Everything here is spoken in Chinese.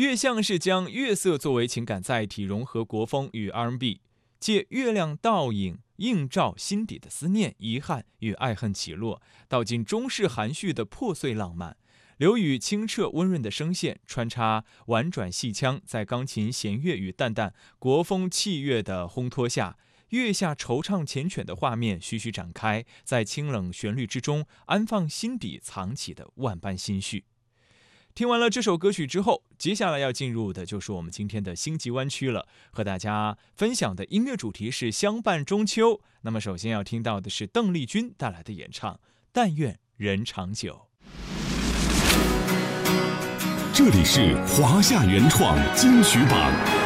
月相是将月色作为情感载体，融合国风与 R&B， 借月亮倒影映照心底的思念、遗憾与爱恨起落，道尽中式含蓄的破碎浪漫。刘宇清澈温润的声线穿插婉转细腔，在钢琴弦乐与淡淡国风器乐的烘托下，月下惆怅缱绻的画面徐徐展开，在清冷旋律之中安放心底藏起的万般心绪。听完了这首歌曲之后，接下来要进入的就是我们今天的星际湾区了，和大家分享的音乐主题是相伴中秋。那么首先要听到的是邓丽君带来的演唱《但愿人长久》。 这里是华夏原创金曲榜。